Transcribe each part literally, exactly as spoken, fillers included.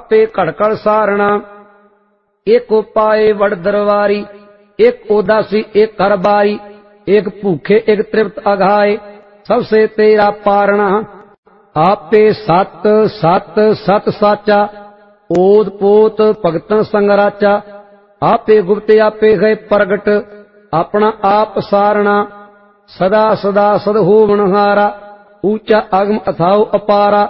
आपे घड़कड़ सारना। एक उपाय वड़ दरबारी, एक उदासी एक घर बारी, एक भूखे एक तृप्त अघाए, सबसे तेरा पारना। आपे सत सत सत साचा, ओद पोत भगतन संगराचा। आपे गुप्त आपे गए प्रगट, अपना आप सारना। सदा सदा सद होवनहारा, ऊंचा अगम अथाओ अपारा।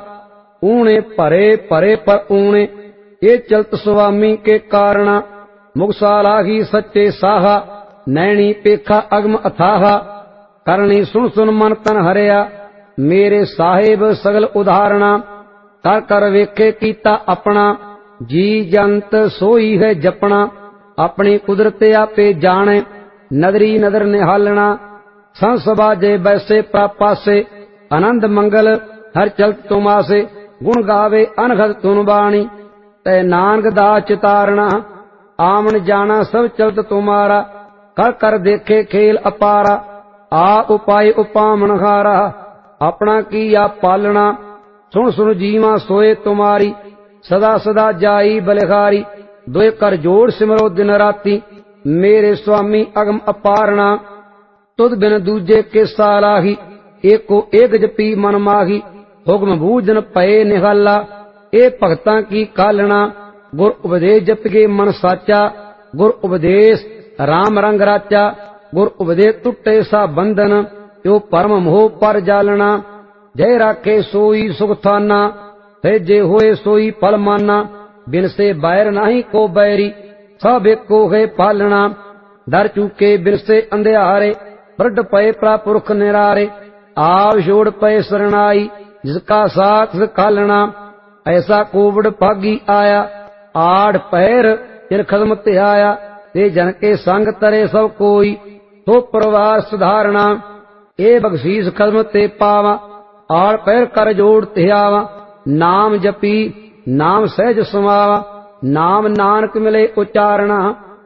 ऊणे भरे भरे पर ऊणे, ये चलत स्वामी के कारणा। मुगसाला ही सच्चे साहा, नैनी पेखा अगम अथाहा। करनी सुन सुन मन तन हरिया, मेरे साहेब सगल उदाहरणा। कर कर वेखे कीता अपना, जी जंत सोई है जपना। अपनी कुदरत आपे जाने, नदरी नदर निहालना। संसभा जे बैसे प्रापासे, आनंद मंगल हर चलत तुमासे। गुण गावे अनघत तुन बाणी, तै नानक दास चितारना। आमन जाना सब चलत तुम्हारा, कर कर देखे खेल अपारा। आ उपाय उपामन हारा, अपना किया पालना। सुन सुन जीवा सोए तुम्हारी, सदा सदा जाई बलिहारी। दोए कर जोड़ सिमरो दिन राती, मेरे स्वामी अगम अपारना। तुद बिन दूजे के सालाही, एको एक जपी मन माही। हुक्म बूझन पए निहाला, ए भगतां की कालना। गुर उपदेश जपगे मन साचा, गुर उपदेश राम रंग राचा। गुर उपदेश टुटे सा बंधन, यो परम मोह पर जालना। जय राखे सोई सुख थाना, भेजे होए सोई फल माना। बिन से बैर नाही को बैरी, सब एको है पालना। डर चूके बिन से अंधियारे, बरड पए प्रापुरख निरारे। आव छोड़ पए शरणाई, जिसका साथ कालना। ऐसा कोवड़ भागी आया, आड़ पैर जिन खदम त्याया। ते जन के संग तरे सब कोई, तो परिवार सुधारना। ए बख्शीस खदम ते पावा, आड़ पैर कर जोड़ त्यावा। नाम जपी नाम सहज समावा, नाम नानक मिले उचारणा।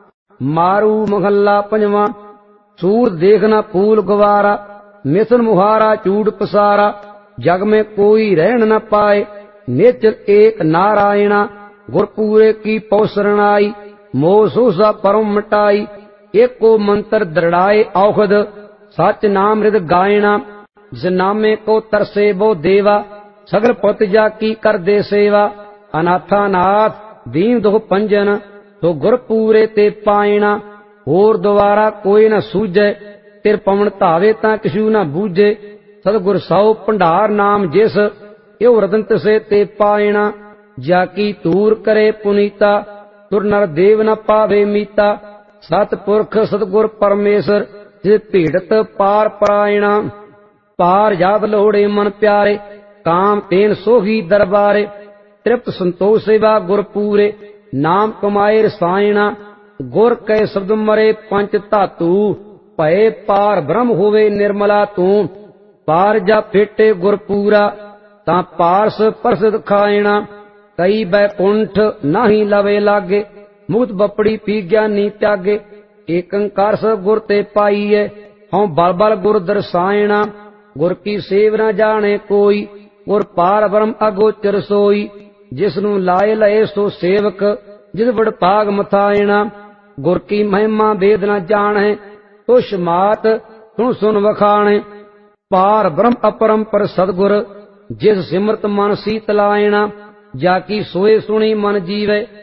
मारू महल्ला पंजवा, सूर देखना फूल गवारा। मिथुन मुहारा चूड़ पसारा, जग में कोई रहन न पाए। निश्चल एक नारायणा, गुरपूरे की पौसरणाई। मोह सोसा परम मिटाई, एको मंत्र दृढ़ाए औखद। सच नाम हृद गायना, जिस नामे को तरसे वो देवा। सगल पतजा की कर दे सेवा, अनाथा नाथ दीन दुख पंजन। तो गुरपूरे ते पायना, होर द्वारा कोई न सूझे। तिर पवन धावे ता किसू न बूझे। सतगुर सौ भंडार नाम जिस, यो रदंत से ते पायना। जाकी तूर करे पुनीता, तुर नर देव न पावे मीता। सतपुरख सतगुर परमेश्वर, जिस पीड़त पार परायणा। पार जात लोड़े मन प्यारे, काम तेन सोही दरबारे। तृप्त संतोष सेवा गुर पूरे, नाम कमाए रसायना। गुर कै शब्द मरे पंच धातु, भय पार ब्रह्म होवे निर्मला तू। पार जा फेटे गुर पूरा, ता पारस प्रसिद्ध खायना। कई बैकुंठ नाही लवे लागे, मुक्त बपड़ी पी ज्ञानी त्यागे। एक अंकार स गुर ते पाईए, हों बल बल गुर दर्शायना। गुर की सेव न जाने कोई, गुर पार ब्रह्म अगोचर सोई। जिसनु लाए लए सो सेवक, जिस बड़ भाग मथायना। गुर की महिमा वेद न जाने, तुष मात सुन सुन वखाणे। पार ब्रह्म अपरंपर सदगुर, जिस सिमरत मन सीतलायना। जाकी सोए सुनी मन जीवे,